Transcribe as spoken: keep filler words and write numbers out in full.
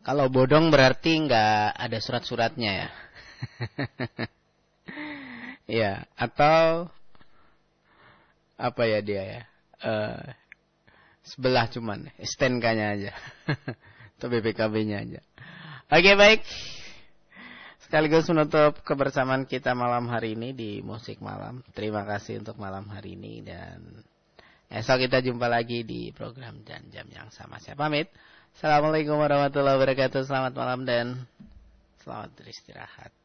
Kalau bodong berarti nggak ada surat-suratnya ya. Ya, atau apa ya dia ya? Uh, sebelah cuman S T N K-nya aja. Atau B P K B-nya aja. Oke, baik. Sekaligus menutup kebersamaan kita malam hari ini di Musik Malam. Terima kasih untuk malam hari ini dan esok kita jumpa lagi di program dan jam yang sama. Saya pamit. Assalamualaikum warahmatullahi wabarakatuh. Selamat malam dan selamat beristirahat.